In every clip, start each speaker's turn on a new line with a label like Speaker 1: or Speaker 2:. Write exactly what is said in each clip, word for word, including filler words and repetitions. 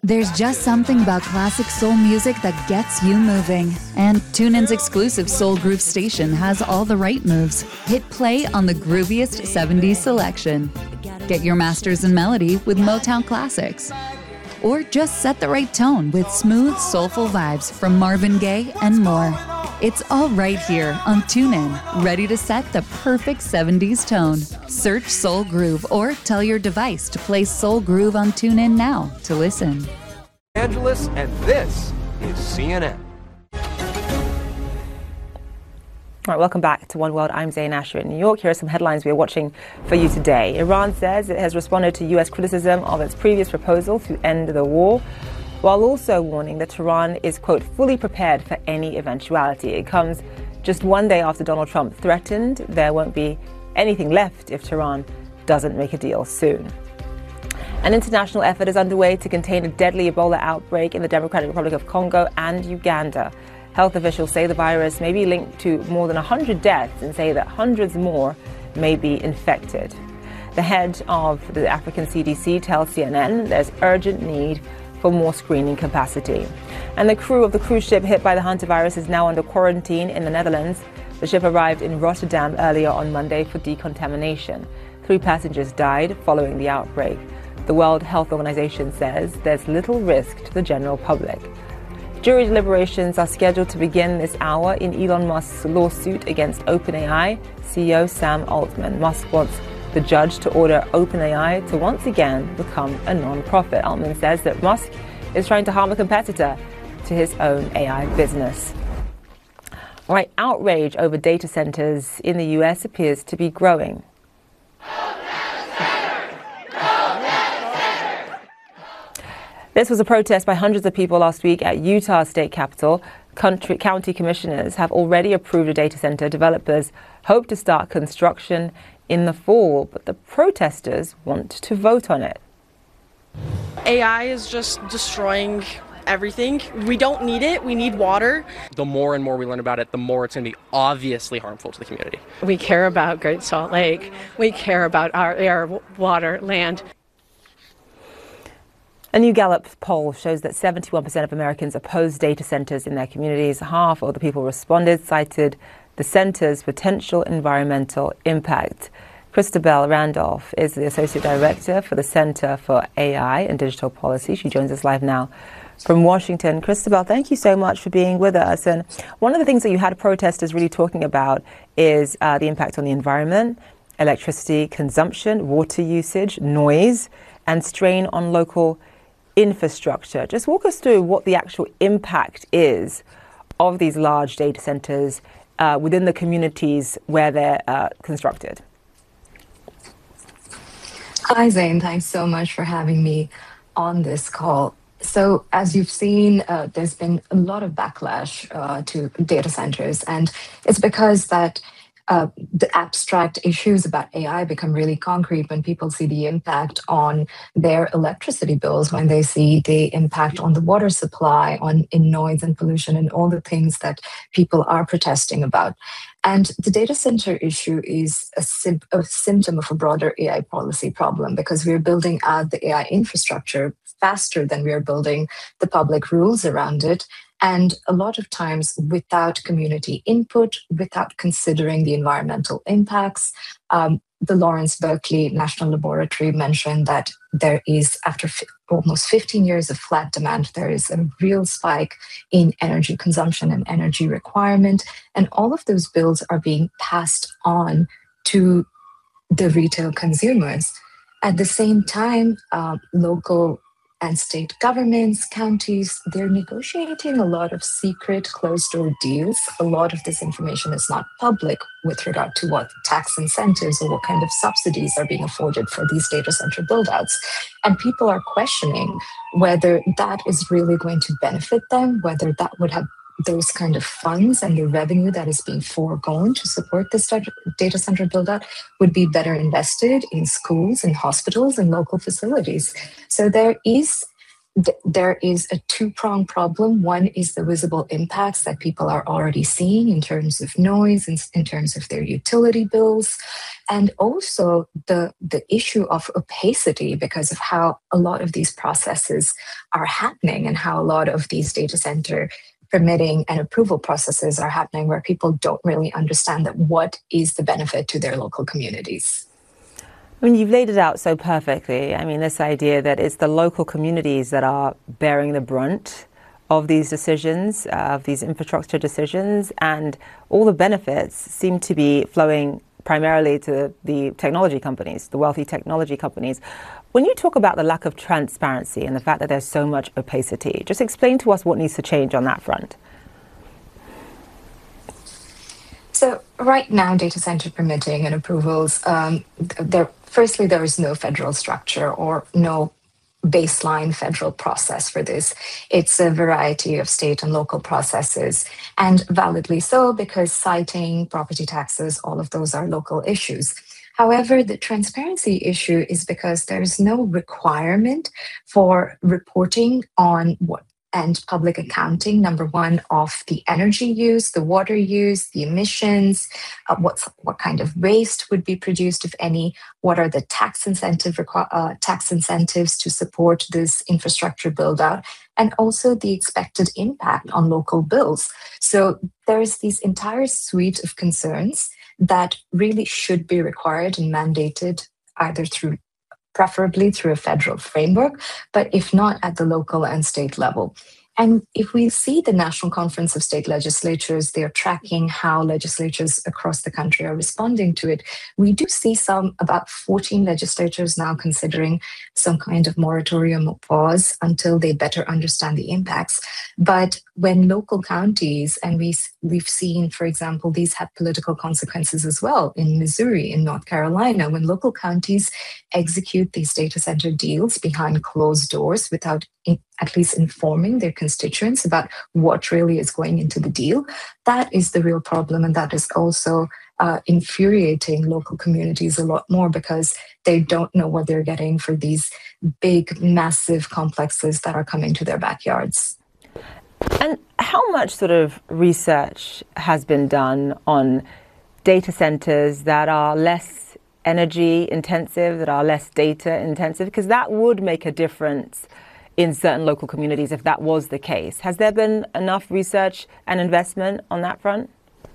Speaker 1: There's just something about classic soul music that gets you moving. And TuneIn's exclusive Soul Groove station has all the right moves. Hit play on the grooviest seventies selection. Get your masters in melody with Motown Classics. Or just set the right tone with smooth, soulful vibes from Marvin Gaye and more. It's all right here on TuneIn, ready to set the perfect seventies tone. Search Soul Groove or tell your device to play Soul Groove on TuneIn now to listen.
Speaker 2: Angeles, and this is C N N.
Speaker 3: All right, welcome back to One World. I'm Zain Asher in New York. Here are some headlines we are watching for you today. Iran says it has responded to U S criticism of its previous proposal to end the war, while also warning that Tehran is, quote, fully prepared for any eventuality. It comes just one day after Donald Trump threatened there won't be anything left if Tehran doesn't make a deal soon. An international effort is underway to contain a deadly Ebola outbreak in the Democratic Republic of Congo and Uganda. Health officials say the virus may be linked to more than one hundred deaths and say that hundreds more may be infected. The head of the African C D C tells C N N there's urgent need for more screening capacity. And the crew of the cruise ship hit by the hantavirus is now under quarantine in the Netherlands. The ship arrived in Rotterdam earlier on Monday for decontamination. Three passengers died following the outbreak. The World Health Organization says there's little risk to the general public. Jury deliberations are scheduled to begin this hour in Elon Musk's lawsuit against OpenAI C E O Sam Altman. Musk wants the judge to order OpenAI to once again become a non-profit. Altman says that Musk is trying to harm a competitor to his own A I business. All right, outrage over data centers in the U S appears to be growing. This was a protest by hundreds of people last week at Utah State Capitol. Country, county commissioners have already approved a data center. Developers hope to start construction in the fall, but the protesters want to vote on it.
Speaker 4: A I is just destroying everything. We don't need it. We need water.
Speaker 5: The more and more we learn about it, the more it's going to be obviously harmful to the community.
Speaker 6: We care about Great Salt Lake. We care about our air, water, land.
Speaker 3: A new Gallup poll shows that seventy-one percent of Americans oppose data centers in their communities. Half of the people responded cited the center's potential environmental impact. Christabel Randolph is the Associate Director for the Center for A I and Digital Policy. She joins us live now from Washington. Christabel, thank you so much for being with us. And one of the things that you had protesters really talking about is uh, the impact on the environment, electricity consumption, water usage, noise, and strain on local infrastructure. Just walk us through what the actual impact is of these large data centers uh, within the communities where they're uh, constructed.
Speaker 7: Hi, Zain. Thanks so much for having me on this call. So as you've seen, uh, there's been a lot of backlash uh, to data centers, and it's because that Uh, the abstract issues about A I become really concrete when people see the impact on their electricity bills, when they see the impact on the water supply, on in noise and pollution, and all the things that people are protesting about. And the data center issue is a, sim- a symptom of a broader A I policy problem, because we're building out the A I infrastructure faster than we are building the public rules around it. And a lot of times without community input, without considering the environmental impacts. Um, the Lawrence Berkeley National Laboratory mentioned that there is, after f- almost fifteen years of flat demand, there is a real spike in energy consumption and energy requirement. And all of those bills are being passed on to the retail consumers. At the same time, uh, local and state governments, counties, they're negotiating a lot of secret closed-door deals. A lot of this information is not public with regard to what tax incentives or what kind of subsidies are being afforded for these data center build-outs. And people are questioning whether that is really going to benefit them, whether that would have those kind of funds and the revenue that is being foregone to support this data center build-out would be better invested in schools and hospitals and local facilities. So there is th- there is a two-pronged problem. One is the visible impacts that people are already seeing in terms of noise, in, in terms of their utility bills, and also the, the issue of opacity because of how a lot of these processes are happening and how a lot of these data center permitting and approval processes are happening where people don't really understand that what is the benefit to their local communities.
Speaker 3: I mean, you've laid it out so perfectly. I mean, this idea that it's the local communities that are bearing the brunt of these decisions, uh, of these infrastructure decisions, and all the benefits seem to be flowing primarily to the technology companies, the wealthy technology companies. When you talk about the lack of transparency and the fact that there's so much opacity, just explain to us what needs to change on that front.
Speaker 7: So right now, data center permitting and approvals, um, there, firstly, there is no federal structure or no baseline federal process for this. It's a variety of state and local processes, and validly so, because citing, property taxes, all of those are local issues. However, the transparency issue is because there's no requirement for reporting on what and public accounting, number one, of the energy use, the water use, the emissions, uh, what's, what kind of waste would be produced, if any, what are the tax incentive uh, tax incentives to support this infrastructure build out, and also the expected impact on local bills. So there's this entire suite of concerns that really should be required and mandated either through preferably through a federal framework, but if not at the local and state level. And if we see the National Conference of State Legislatures, they're tracking how legislatures across the country are responding to it. We do see some, about fourteen legislatures now considering some kind of moratorium or pause until they better understand the impacts. But when local counties, and we, we've seen, for example, these have political consequences as well in Missouri, in North Carolina, when local counties execute these data center deals behind closed doors without in, at least informing their constituents about what really is going into the deal, that is the real problem. And that is also uh, infuriating local communities a lot more because they don't know what they're getting for these big, massive complexes that are coming to their backyards.
Speaker 3: And how much sort of research has been done on data centers that are less energy intensive, that are less data intensive? Because that would make a difference in certain local communities if that was the case. Has there been enough research and investment on that front?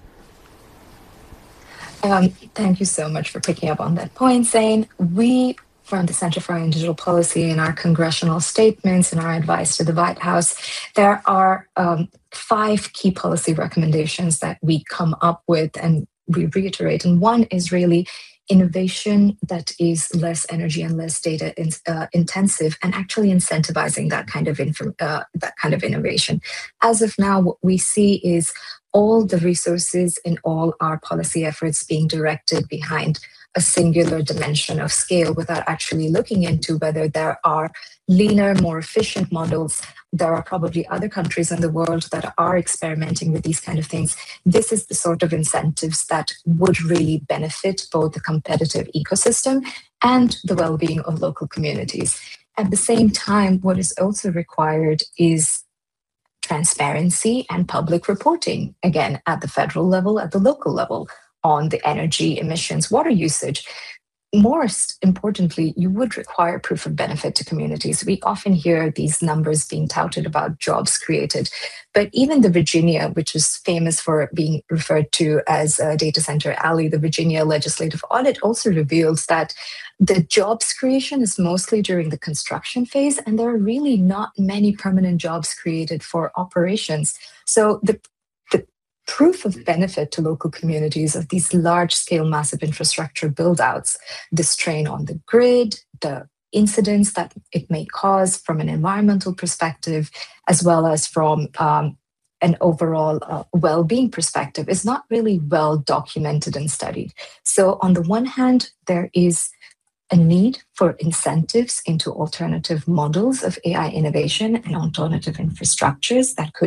Speaker 7: Um, thank you so much for picking up on that point, Zain. We, from the Center for Digital Policy, in our congressional statements and our advice to the White House, there are um, five key policy recommendations that we come up with and we reiterate. And one is really innovation that is less energy and less data in, uh, intensive, and actually incentivizing that kind of inform, uh, that kind of innovation. As of now, what we see is all the resources in all our policy efforts being directed behind a singular dimension of scale without actually looking into whether there are leaner, more efficient models. There are probably other countries in the world that are experimenting with these kind of things. This is the sort of incentives that would really benefit both the competitive ecosystem and the well-being of local communities. At the same time, what is also required is transparency and public reporting, again, at the federal level, at the local level, on the energy, emissions, water usage. Most importantly, you would require proof of benefit to communities. We often hear these numbers being touted about jobs created, but even the Virginia, which is famous for being referred to as a data center alley, the Virginia Legislative Audit also reveals that the jobs creation is mostly during the construction phase, and there are really not many permanent jobs created for operations. So the proof of benefit to local communities of these large-scale massive infrastructure build-outs, the strain on the grid, the incidents that it may cause from an environmental perspective, as well as from um, an overall uh, well-being perspective, is not really well documented and studied. So on the one hand, there is a need for incentives into alternative models of A I innovation and alternative infrastructures that could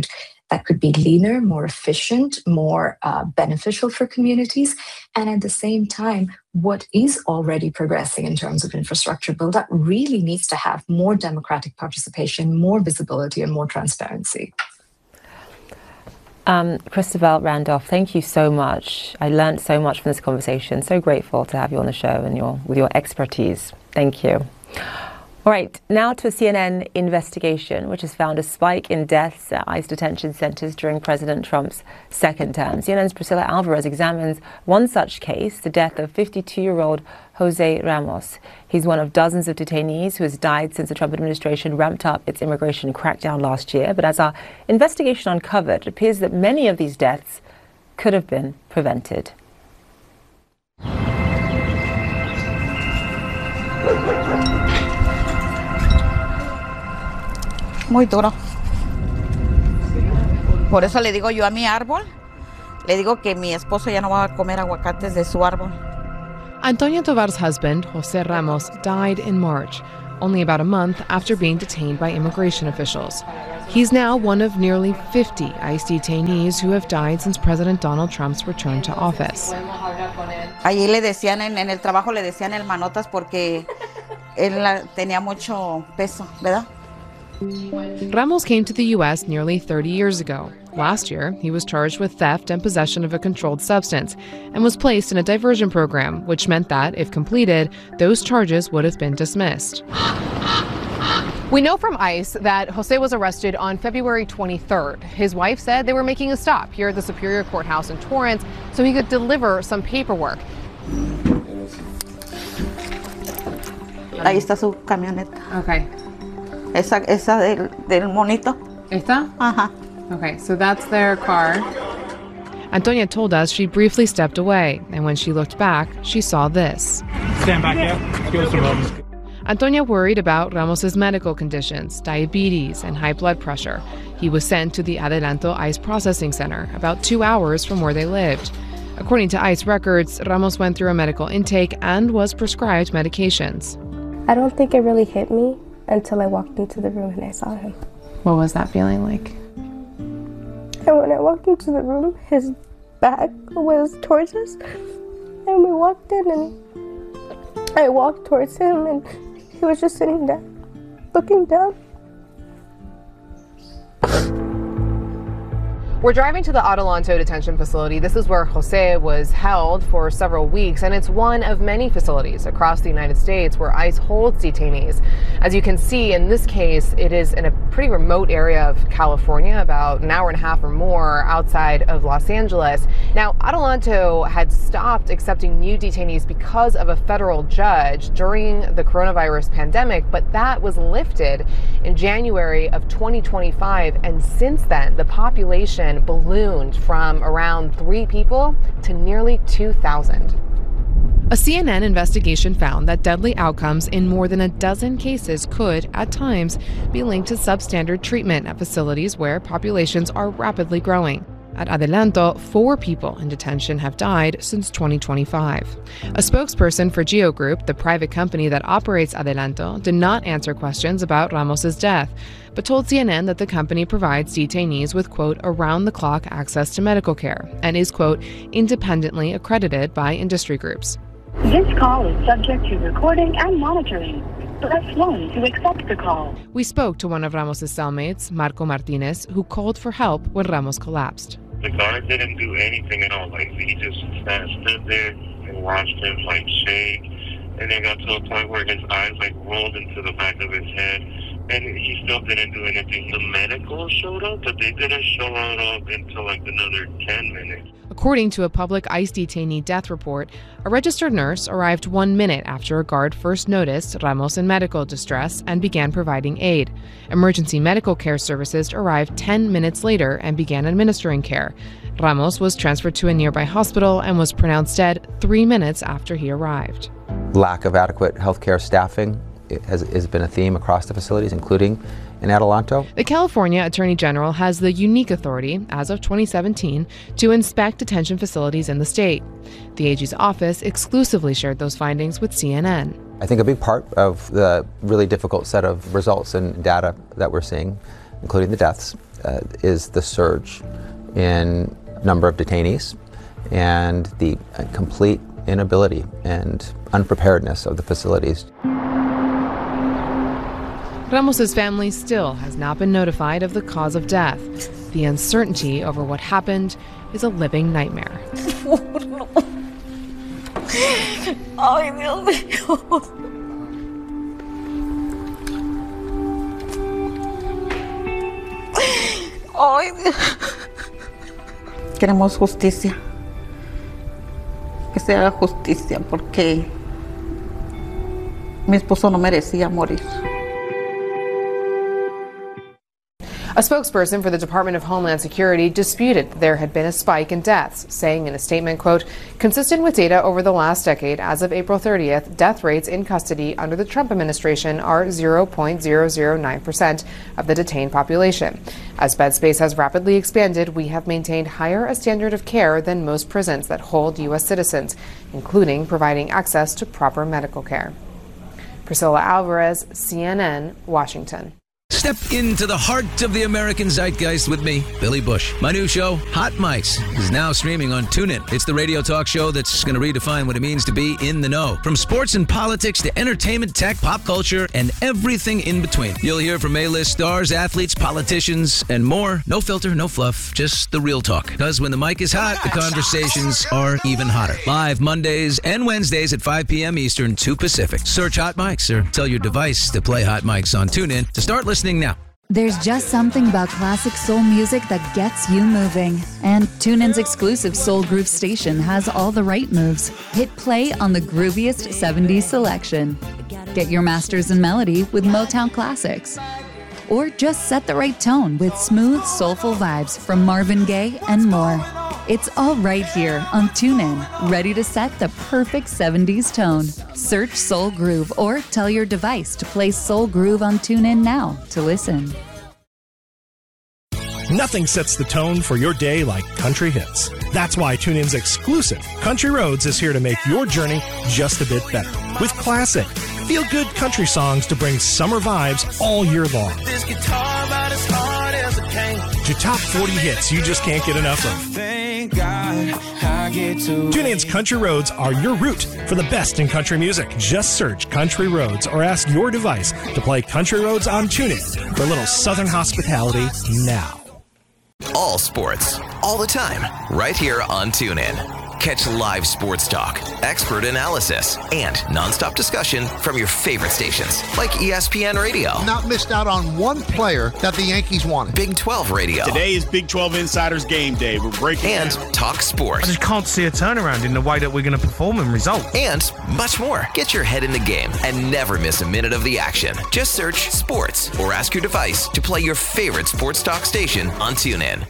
Speaker 7: that could be leaner, more efficient, more uh, beneficial for communities. And at the same time, what is already progressing in terms of infrastructure build-up really needs to have more democratic participation, more visibility, and more transparency.
Speaker 3: Um, Christabel Randolph, thank you so much. I learned so much from this conversation. So grateful to have you on the show and your with your expertise. Thank you. All right, now to a C N N investigation, which has found a spike in deaths at ICE detention centers during President Trump's second term. C N N's Priscilla Alvarez examines one such case, the death of fifty-two-year-old Jose Ramos. He's one of dozens of detainees who has died since the Trump administration ramped up its immigration crackdown last year. But as our investigation uncovered, it appears that many of these deaths could have been prevented.
Speaker 8: Muy duro. Por eso le digo yo a mi árbol, le digo que mi esposo ya no va a comer aguacates de su árbol.
Speaker 9: Antonia Tovar's husband, Jose Ramos, died in March, only about a month after being detained by immigration officials. He's now one of nearly fifty ICE detainees who have died since President Donald Trump's return to office.
Speaker 8: Allí le decían, en, en el trabajo le decían el manotas porque él tenía mucho peso, ¿verdad?
Speaker 9: Ramos came to the U S nearly thirty years ago. Last year, he was charged with theft and possession of a controlled substance and was placed in a diversion program, which meant that, if completed, those charges would have been dismissed.
Speaker 10: We know from ICE that Jose was arrested on February twenty-third. His wife said they were making a stop here at the Superior Courthouse in Torrance so he could deliver some paperwork.
Speaker 8: Ahí está su camioneta.
Speaker 10: Okay.
Speaker 8: Esa, esa del, del monito.
Speaker 10: ¿Esta?
Speaker 8: Ajá.
Speaker 10: Okay, so that's their car.
Speaker 9: Antonia told us she briefly stepped away, and when she looked back, she saw this.
Speaker 11: Stand back here. Let's give us some room.
Speaker 9: Antonia worried about Ramos's medical conditions, diabetes, and high blood pressure. He was sent to the Adelanto ICE Processing Center, about two hours from where they lived. According to ICE records, Ramos went through a medical intake and was prescribed medications.
Speaker 12: I don't think it really hit me until I walked into the room and I saw him.
Speaker 10: What was that feeling like?
Speaker 12: And when I walked into the room, his back was towards us. And we walked in and I walked towards him and he was just sitting there, looking down.
Speaker 10: We're driving to the Adelanto detention facility. This is where Jose was held for several weeks, and it's one of many facilities across the United States where ICE holds detainees. As you can see, in this case, it is in a pretty remote area of California, about an hour and a half or more outside of Los Angeles. Now, Adelanto had stopped accepting new detainees because of a federal judge during the coronavirus pandemic, but that was lifted in January of twenty twenty-five, and since then, the population ballooned from around three people to nearly two thousand.
Speaker 9: A C N N investigation found that deadly outcomes in more than a dozen cases could, at times, be linked to substandard treatment at facilities where populations are rapidly growing. At Adelanto, four people in detention have died since twenty twenty-five. A spokesperson for Geo Group, the private company that operates Adelanto, did not answer questions about Ramos's death, but told C N N that the company provides detainees with, quote, around-the-clock access to medical care and is, quote, independently accredited by industry groups.
Speaker 13: This call is subject to recording and monitoring. Press one to accept the call.
Speaker 9: We spoke to one of Ramos's cellmates, Marco Martinez, who called for help when Ramos collapsed.
Speaker 14: The guard didn't do anything at all. Like, he just stood there and watched him, like, shake. And it got to a point where his eyes, like, rolled into the back of his head. And he still didn't do anything. The medical showed up, but they didn't show up until, like, another ten minutes.
Speaker 9: According to a public ICE detainee death report, a registered nurse arrived one minute after a guard first noticed Ramos in medical distress and began providing aid. Emergency medical care services arrived ten minutes later and began administering care. Ramos was transferred to a nearby hospital and was pronounced dead three minutes after he arrived.
Speaker 15: Lack of adequate healthcare staffing has, has been a theme across the facilities, including in Adelanto.
Speaker 9: The California Attorney General has the unique authority, as of twenty seventeen, to inspect detention facilities in the state. The A G's office exclusively shared those findings with C N N.
Speaker 15: I think a big part of the really difficult set of results and data that we're seeing including the deaths, uh, is the surge in number of detainees and the uh, complete inability and unpreparedness of the facilities.
Speaker 9: Ramos's family still has not been notified of the cause of death. The uncertainty over what happened is a living nightmare.
Speaker 12: Ay, Dios mío. Ay, Dios.
Speaker 8: Queremos justicia. Que se haga justicia porque mi esposo no merecía morir.
Speaker 10: A spokesperson for the Department of Homeland Security disputed that there had been a spike in deaths, saying in a statement, quote, consistent with data over the last decade, as of April thirtieth, death rates in custody under the Trump administration are zero point zero zero nine percent of the detained population. As bed space has rapidly expanded, we have maintained higher a standard of care than most prisons that hold U S citizens, including providing access to proper medical care. Priscilla Alvarez, C N N, Washington.
Speaker 16: Step into the heart of the American zeitgeist with me, Billy Bush. My new show, Hot Mics, is now streaming on TuneIn. It's the radio talk show that's going to redefine what it means to be in the know. From sports and politics to entertainment, tech, pop culture, and everything in between. You'll hear from A-list stars, athletes, politicians, and more. No filter, no fluff, just the real talk. Because when the mic is hot, the conversations are even hotter. Live Mondays and Wednesdays at five p.m. Eastern, two Pacific. Search Hot Mics or tell your device to play Hot Mics on TuneIn to start listening now.
Speaker 1: There's just something about classic soul music that gets you moving. And TuneIn's exclusive Soul Groove station has all the right moves. Hit play on the grooviest seventies selection. Get your masters in melody with Motown classics. Or just set the right tone with smooth, soulful vibes from Marvin Gaye and more. It's all right here on TuneIn, ready to set the perfect seventies tone. Search Soul Groove or tell your device to play Soul Groove on TuneIn now to listen.
Speaker 17: Nothing sets the tone for your day like country hits. That's why TuneIn's exclusive Country Roads is here to make your journey just a bit better. With classic, feel-good country songs to bring summer vibes all year long.
Speaker 18: This guitar about as hard as it can.
Speaker 17: To top forty hits you just can't get enough of.
Speaker 18: Thank God I get to
Speaker 17: TuneIn's Country Roads are your route for the best in country music. Just search Country Roads or ask your device to play Country Roads on TuneIn for a little Southern hospitality now.
Speaker 19: All sports, all the time, right here on TuneIn. Catch live sports talk, expert analysis, and nonstop discussion from your favorite stations, like E S P N Radio.
Speaker 20: Not missed out on one player that the Yankees wanted.
Speaker 19: Big twelve Radio.
Speaker 21: Today is Big twelve Insiders Game Day. We're breaking
Speaker 19: And
Speaker 21: down.
Speaker 19: Talk Sports.
Speaker 11: I just can't see a turnaround in the way that we're going to perform and result.
Speaker 19: And much more. Get your head in the game and never miss a minute of the action. Just search Sports or ask your device to play your favorite sports talk station on TuneIn.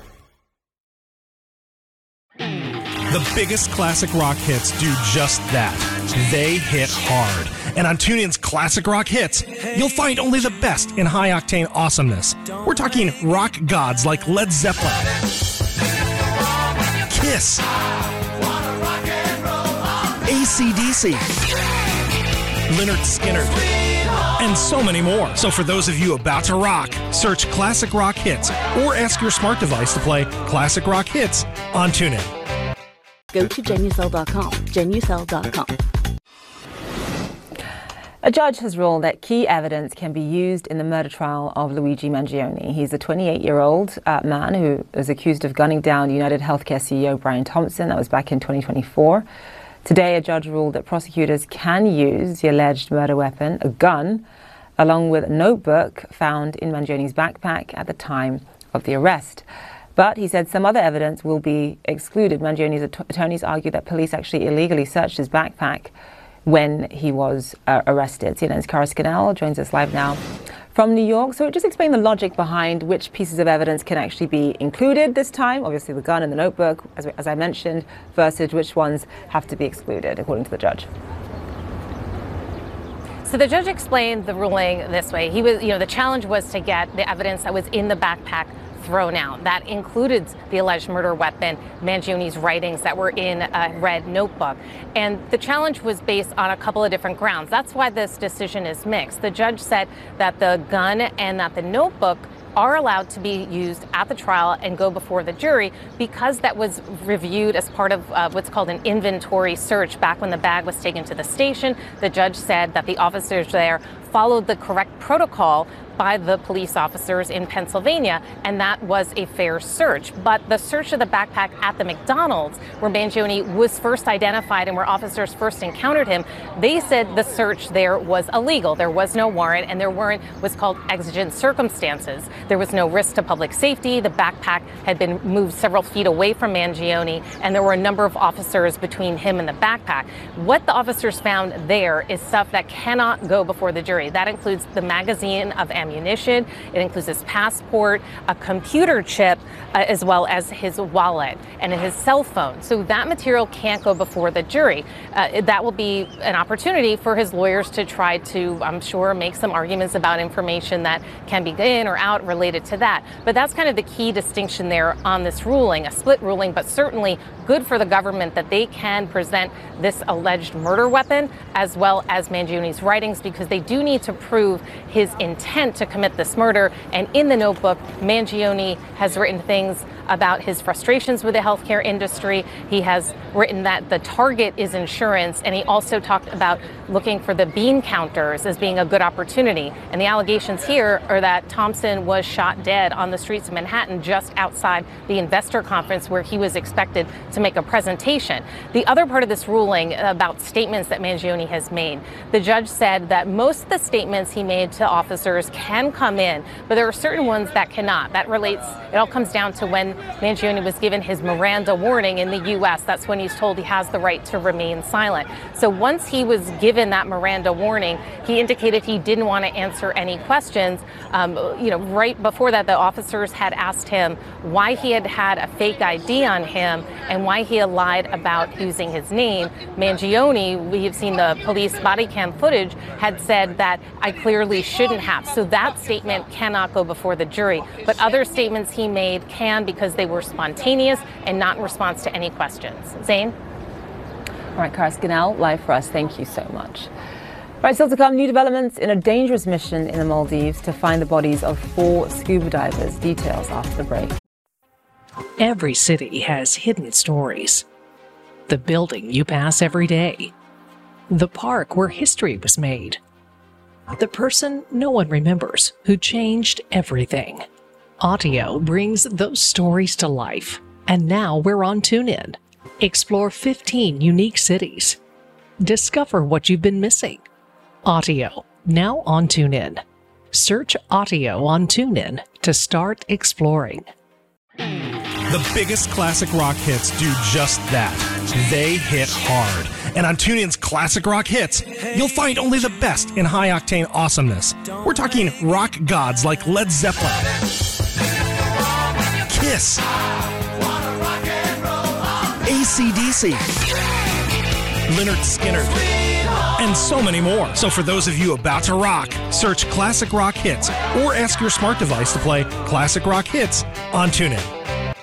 Speaker 17: The biggest classic rock hits do just that. They hit hard. And on TuneIn's Classic Rock Hits, you'll find only the best in high-octane awesomeness. We're talking rock gods like Led Zeppelin, Kiss, A C D C, Lynyrd Skynyrd, and so many more. So for those of you about to rock, search Classic Rock Hits or ask your smart device to play Classic Rock Hits on TuneIn.
Speaker 22: Go to Genucel dot com, Genucel dot com.
Speaker 3: A judge has ruled that key evidence can be used in the murder trial of Luigi Mangione. He's a twenty-eight-year-old uh, man who is accused of gunning down United Healthcare C E O Brian Thompson. That was back in twenty twenty-four. Today, a judge ruled that prosecutors can use the alleged murder weapon, a gun, along with a notebook found in Mangione's backpack at the time of the arrest. But he said some other evidence will be excluded. Mangione's att- attorneys argue that police actually illegally searched his backpack when he was uh, arrested. C N N's Cara Scannell joins us live now from New York. So just explain the logic behind which pieces of evidence can actually be included this time, obviously the gun and the notebook, as, as I mentioned, versus which ones have to be excluded, according to the judge.
Speaker 23: So the judge explained the ruling this way. He was, you know, the challenge was to get the evidence that was in the backpack thrown out. That included the alleged murder weapon, Mangione's writings that were in a red notebook. And the challenge was based on a couple of different grounds. That's why this decision is mixed. The judge said that the gun and that the notebook are allowed to be used at the trial and go before the jury because that was reviewed as part of uh, what's called an inventory search back when the bag was taken to the station. The judge said that the officers there followed the correct protocol by the police officers in Pennsylvania, and that was a fair search. But the search of the backpack at the McDonald's, where Mangione was first identified and where officers first encountered him, they said the search there was illegal. There was no warrant, and there weren't what's called exigent circumstances. There was no risk to public safety. The backpack had been moved several feet away from Mangione, and there were a number of officers between him and the backpack. What the officers found there is stuff that cannot go before the jury. That includes the magazine of ammunition. It includes his passport, a computer chip, uh, as well as his wallet and his cell phone. So that material can't go before the jury. Uh, that will be an opportunity for his lawyers to try to, I'm sure, make some arguments about information that can be in or out related to that. But that's kind of the key distinction there on this ruling, a split ruling, but certainly good for the government that they can present this alleged murder weapon as well as Mangione's writings, because they do need to prove his intent to commit this murder. And in the notebook, Mangione has written things about his frustrations with the healthcare industry. He has written that the target is insurance, and he also talked about looking for the bean counters as being a good opportunity. And the allegations here are that Thompson was shot dead on the streets of Manhattan just outside the investor conference where he was expected to make a presentation. The other part of this ruling about statements that Mangione has made, the judge said that most of the statements he made to officers can come in, but there are certain ones that cannot. That relates, it all comes down to when Mangione was given his Miranda warning in the U S. That's when he's told he has the right to remain silent. So once he was given that Miranda warning, he indicated he didn't want to answer any questions. Um, you know, right before that, the officers had asked him why he had had a fake I D on him and why he had lied about using his name. Mangione, we have seen the police body cam footage, had said that I clearly shouldn't have. So that statement cannot go before the jury. But other statements he made can, because they were spontaneous and not in response to any questions. Zane?
Speaker 3: All right, Kara Scannell, live for us. Thank you so much. Right, still to come, new developments in a dangerous mission in the Maldives to find the bodies of four scuba divers. Details after the break.
Speaker 2: Every city has hidden stories. The building you pass every day. The park where history was made. The person no one remembers who changed everything. Audio brings those stories to life. And now we're on TuneIn. Explore fifteen unique cities. Discover what you've been missing. Audio, now on TuneIn. Search Audio on TuneIn to start exploring.
Speaker 17: The biggest classic rock hits do just that. They hit hard. And on TuneIn's Classic Rock Hits, you'll find only the best in high-octane awesomeness. We're talking rock gods like Led Zeppelin, Kiss, A C D C, Lynyrd Skynyrd, and so many more. So for those of you about to rock, search Classic Rock Hits or ask your smart device to play Classic Rock Hits on TuneIn.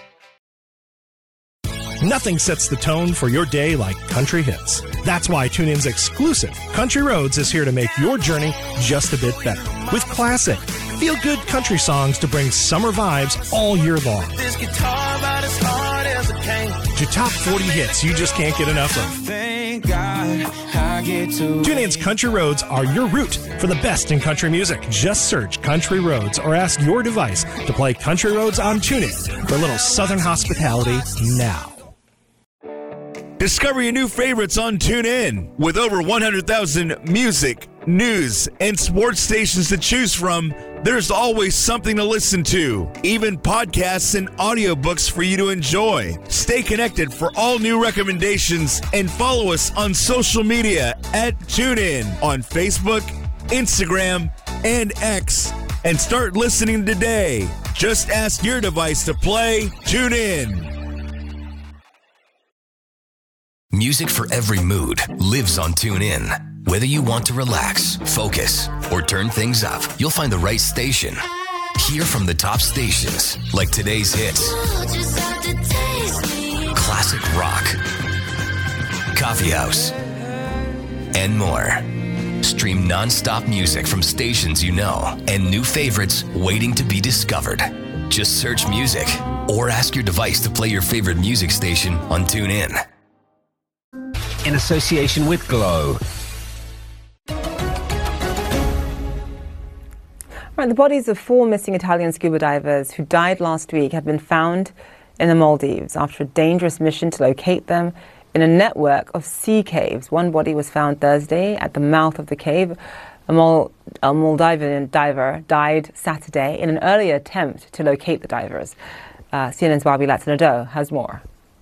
Speaker 17: Nothing sets the tone for your day like country hits. That's why TuneIn's exclusive Country Roads is here to make your journey just a bit better. With classic, feel-good country songs to bring summer vibes all year long.
Speaker 18: This guitar about as hard as it came.
Speaker 17: To top forty hits you just can't get enough of.
Speaker 18: Thank God I get to.
Speaker 17: TuneIn's Country Roads are your route for the best in country music. Just search Country Roads or ask your device to play Country Roads on TuneIn for a little southern hospitality now.
Speaker 4: Discover your new favorites on TuneIn. With over one hundred thousand music, news, and sports stations to choose from, there's always something to listen to. Even podcasts and audiobooks for you to enjoy. Stay connected for all new recommendations and follow us on social media at TuneIn on Facebook, Instagram, and X. And start listening today. Just ask your device to play TuneIn.
Speaker 19: Music for every mood lives on TuneIn. Whether you want to relax, focus, or turn things up, you'll find the right station. Hear from the top stations, like today's hits, classic rock, coffee house, and more.
Speaker 5: Stream non-stop music from stations you know and new favorites waiting to be discovered. Just search music or ask your device to play your favorite music station on TuneIn.
Speaker 6: In association with Glow.
Speaker 3: Right, the bodies of four missing Italian scuba divers who died last week have been found in the Maldives after a dangerous mission to locate them in a network of sea caves. One body was found Thursday at the mouth of the cave. A, Mal- a Maldivian diver died Saturday in an earlier attempt to locate the divers. Uh, C N N's Barbie Latz-Nadeau has more.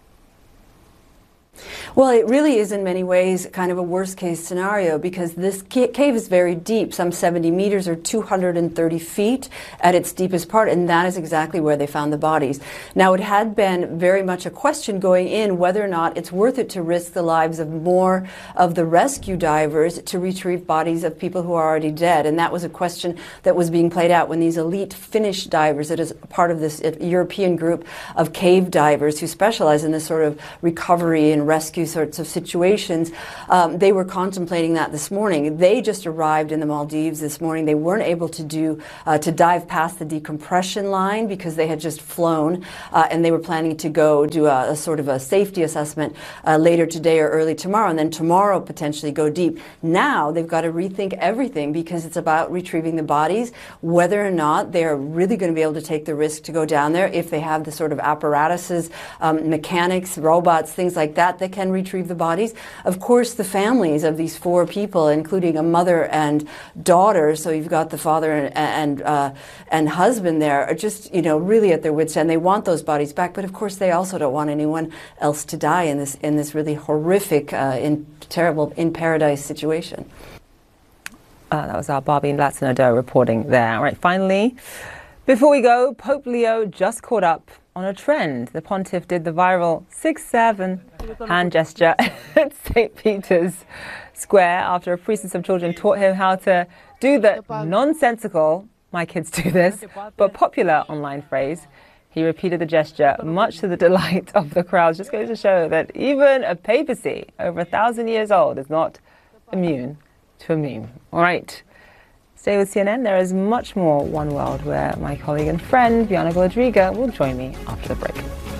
Speaker 7: Well, it really is in many ways kind of a worst-case scenario because this ca- cave is very deep, some seventy meters or two hundred thirty feet at its deepest part, and that is exactly where they found the bodies. Now, it had been very much a question going in whether or not it's worth it to risk the lives of more of the rescue divers to retrieve bodies of people who are already dead, and that was a question that was being played out when these elite Finnish divers, that is part of this European group of cave divers who specialize in this sort of recovery and rescue sorts of situations, um, they were contemplating that this morning. They just arrived in the Maldives this morning. They weren't able to do uh, to dive past the decompression line because they had just flown, uh, and they were planning to go do a, a sort of a safety assessment uh, later today or early tomorrow, and then tomorrow potentially go deep. Now they've got to rethink everything because it's about retrieving the bodies, whether or not they're really going to be able to take the risk to go down there, if they have the sort of apparatuses, um, mechanics, robots, things like that that can retrieve the bodies. Of course, the families of these four people, including a mother and daughter, so you've got the father and and, uh, and husband there, are just, you know, really at their wits' end. They want those bodies back, but of course they also don't want anyone else to die in this in this really horrific, uh, in terrible, in paradise situation.
Speaker 3: Uh, that was our Barbie Latz-Nadeau reporting there. All right, finally, before we go, Pope Leo just caught up on a trend. The pontiff did the viral six seven hand gesture at Saint Peter's Square after a priest and some children taught him how to do the nonsensical, my kids do this, but popular online phrase. He repeated the gesture, much to the delight of the crowd. Just goes to show that even a papacy over a thousand years old is not immune to a meme. All right. Stay with C N N. There is much more One World where my colleague and friend, Viana Golodriga, will join me after the break.